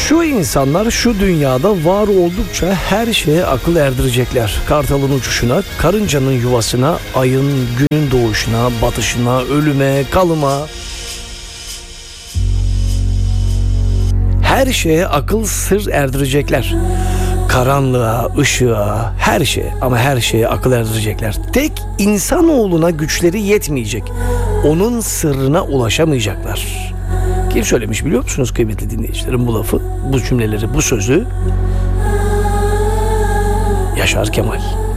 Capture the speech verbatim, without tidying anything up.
Şu insanlar şu dünyada var oldukça her şeye akıl erdirecekler. Kartalın uçuşuna, karıncanın yuvasına, ayın günün doğuşuna, batışına, ölüme, kalıma. Her şeye akıl sır erdirecekler. Karanlığa, ışığa, her şeye, ama her şeye akıl erdirecekler. Tek insanoğluna güçleri yetmeyecek. Onun sırrına ulaşamayacaklar. Kim söylemiş biliyor musunuz kıymetli dinleyicilerim bu lafı, bu cümleleri, bu sözü? Yaşar Kemal.